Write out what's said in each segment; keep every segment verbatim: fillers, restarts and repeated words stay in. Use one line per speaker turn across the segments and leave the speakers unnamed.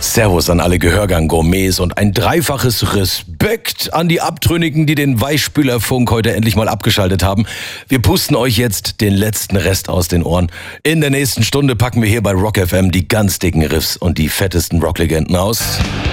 Servus an alle Gehörgang-Gourmets und ein dreifaches Respekt an die Abtrünnigen, die den Weichspülerfunk heute endlich mal abgeschaltet haben. Wir pusten euch jetzt den letzten Rest aus den Ohren. In der nächsten Stunde packen wir hier bei Rock F M die ganz dicken Riffs und die fettesten Rocklegenden aus.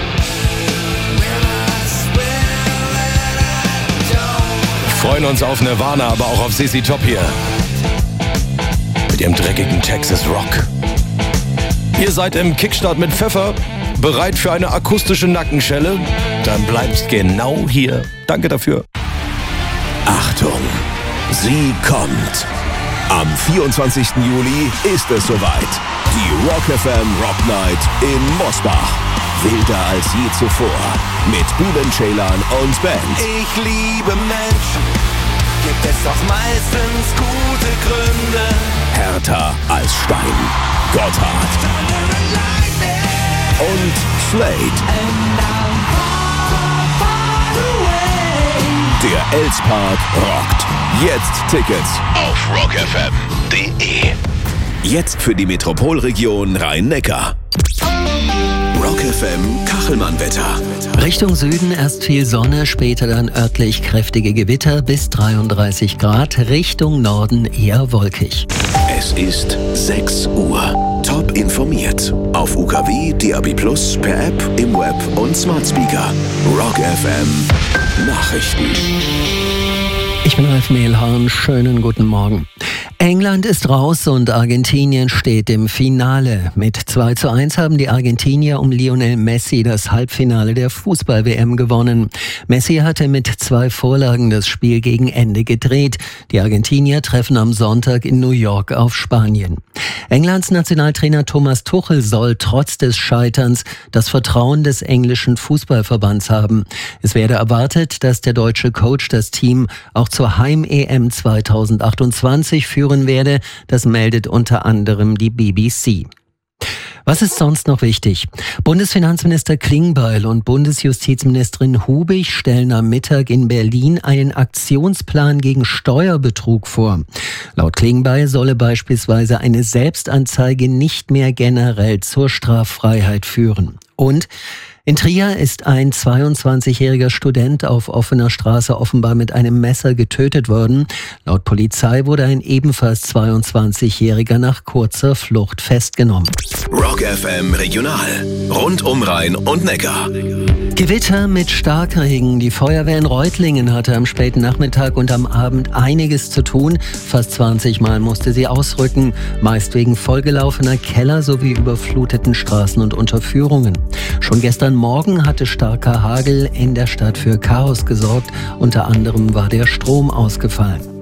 Freuen uns auf Nirvana, aber auch auf Z Z Top hier. Mit ihrem dreckigen Texas Rock. Ihr seid im Kickstart mit Pfeffer, bereit für eine akustische Nackenschelle? Dann bleibt genau hier. Danke dafür.
Achtung, sie kommt. Am vierundzwanzigsten Juli ist es soweit. Die Rock F M Rock Night in Mosbach. Wilder als je zuvor. Mit Bülent Ceylan und Band.
Ich liebe Menschen, gibt es doch meistens gute Gründe.
Härter als Stein. Gotthard. Und Slade. Der Elspark rockt. Jetzt Tickets auf rock f m punkt d e. Jetzt für die Metropolregion Rhein-Neckar. Rock F M Kachelmann-Wetter.
Richtung Süden erst viel Sonne, später dann örtlich kräftige Gewitter bis dreiunddreißig Grad. Richtung Norden eher wolkig.
Es ist sechs Uhr. Top informiert. Auf U K W, D A B plus, per App, im Web und Smart Speaker. Rock F M Nachrichten.
Ich bin Ralf Mehlhorn, schönen guten Morgen. England ist raus und Argentinien steht im Finale. Mit zwei zu eins haben die Argentinier um Lionel Messi das Halbfinale der Fußball-W M gewonnen. Messi hatte mit zwei Vorlagen das Spiel gegen Ende gedreht. Die Argentinier treffen am Sonntag in New York auf Spanien. Englands Nationaltrainer Thomas Tuchel soll trotz des Scheiterns das Vertrauen des englischen Fußballverbands haben. Es werde erwartet, dass der deutsche Coach das Team auch zur Heim-E M zweitausendachtundzwanzig führen werde. Das meldet unter anderem die B B C. Was ist sonst noch wichtig? Bundesfinanzminister Klingbeil und Bundesjustizministerin Hubig stellen am Mittag in Berlin einen Aktionsplan gegen Steuerbetrug vor. Laut Klingbeil solle beispielsweise eine Selbstanzeige nicht mehr generell zur Straffreiheit führen. Und in Trier ist ein zweiundzwanzigjähriger Student auf offener Straße offenbar mit einem Messer getötet worden. Laut Polizei wurde ein ebenfalls zweiundzwanzigjähriger nach kurzer Flucht festgenommen.
Rock F M Regional. Rund um Rhein und Neckar.
Gewitter mit Starkregen. Die Feuerwehr in Reutlingen hatte am späten Nachmittag und am Abend einiges zu tun. Fast zwanzig Mal musste sie ausrücken, meist wegen vollgelaufener Keller sowie überfluteten Straßen und Unterführungen. Schon gestern Morgen hatte starker Hagel in der Stadt für Chaos gesorgt. Unter anderem war der Strom ausgefallen.